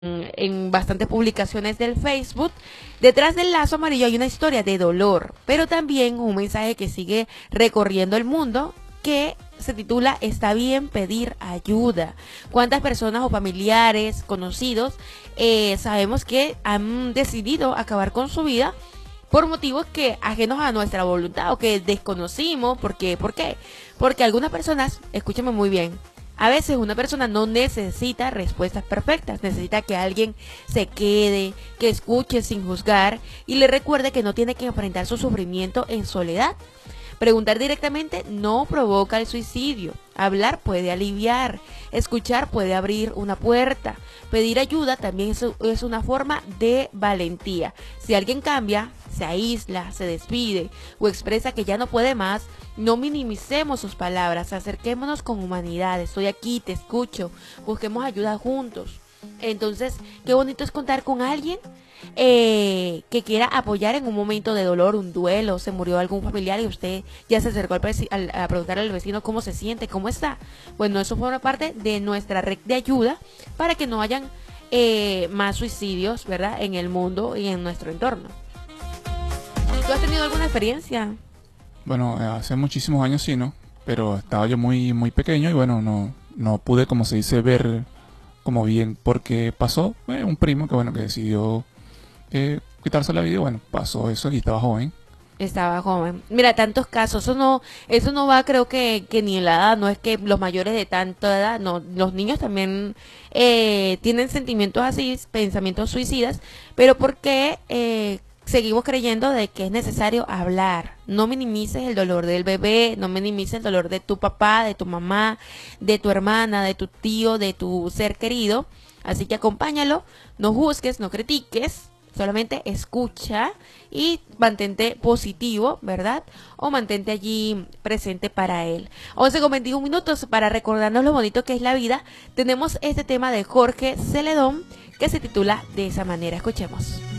en bastantes publicaciones del Facebook. Detrás del lazo amarillo hay una historia de dolor, pero también un mensaje que sigue recorriendo el mundo, que se titula "Está bien pedir ayuda". ¿Cuántas personas o familiares, conocidos, sabemos que han decidido acabar con su vida por motivos que ajenos a nuestra voluntad o que desconocimos? ¿Por qué? ¿Por qué? Porque algunas personas, escúchame muy bien, a veces una persona no necesita respuestas perfectas, necesita que alguien se quede, que escuche sin juzgar y le recuerde que no tiene que enfrentar su sufrimiento en soledad. Preguntar directamente no provoca el suicidio. Hablar puede aliviar. Escuchar puede abrir una puerta. Pedir ayuda también es una forma de valentía. Si alguien cambia, se aísla, se despide o expresa que ya no puede más, no minimicemos sus palabras. Acerquémonos con humanidad. Estoy aquí, te escucho. Busquemos ayuda juntos. Entonces, qué bonito es contar con alguien que quiera apoyar en un momento de dolor, un duelo, se murió algún familiar y usted ya se acercó a preguntarle al vecino cómo se siente, cómo está. Bueno, eso forma parte de nuestra red de ayuda para que no hayan más suicidios, ¿verdad?, en el mundo y en nuestro entorno. ¿Tú has tenido alguna experiencia? Bueno, hace muchísimos años sí, ¿no? Pero estaba yo muy pequeño y bueno, no pude, como se dice, ver como bien porque pasó un primo que decidió quitarse la vida y bueno, pasó eso y estaba joven. Estaba joven. Mira, tantos casos, eso no va, creo que ni en la edad, no es que los mayores de tanta edad, no, los niños también tienen sentimientos así, pensamientos suicidas, pero porque seguimos creyendo de que es necesario hablar. No minimices el dolor del bebé, no minimices el dolor de tu papá, de tu mamá, de tu hermana, de tu tío, de tu ser querido. Así que acompáñalo, no juzgues, no critiques, solamente escucha y mantente positivo, ¿verdad? O mantente allí presente para él. 11:21 para recordarnos lo bonito que es la vida. Tenemos este tema de Jorge Celedón que se titula De esa manera. Escuchemos.